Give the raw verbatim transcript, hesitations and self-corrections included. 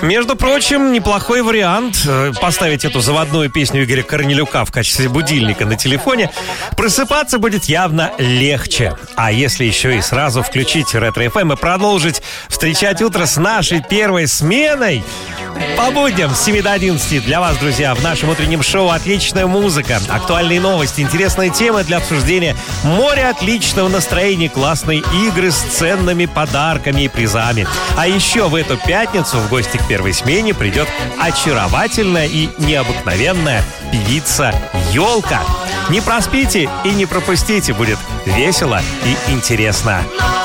Между прочим, неплохой вариант поставить эту заводную песню Игоря Корнелюка в качестве будильника на телефоне. Просыпаться будет явно легче. А если еще и сразу включить Ретро-эф эм и продолжить встречать утро с нашей первой сменой, по будням с семи до одиннадцати для вас, друзья, в нашем утреннем шоу отличная музыка, актуальные новости, интересные темы для обсуждения, море отличного настроения, классные игры с ценными подарками и призами. А еще в эту пятницу в гости к первой смене придет очаровательная и необыкновенная певица Ёлка. Не проспите и не пропустите, будет весело и интересно.